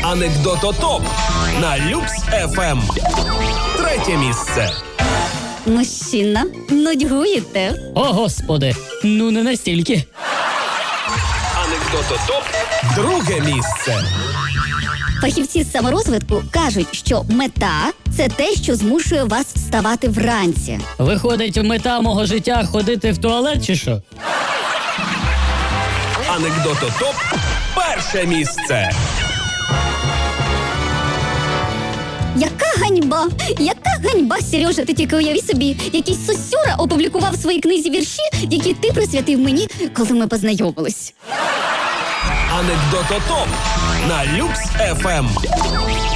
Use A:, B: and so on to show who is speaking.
A: Анекдототоп на Люкс ФМ. Третє місце.
B: Мужчина, нудьгуєте?
C: О, Господи, ну не настільки.
A: Анекдототоп. Друге місце.
B: Фахівці з саморозвитку кажуть, що мета – це те, що змушує вас вставати вранці.
C: Виходить, мета мого життя ходити в туалет чи що?
A: Анекдототоп. Перше місце.
B: Яка ганьба! Яка ганьба, Сережа, ти тільки уяви собі, якийсь сосюра опублікував в своїй книзі вірші, які ти присвятив мені, коли ми познайомились.
A: Анекдототоп на Люкс ФМ.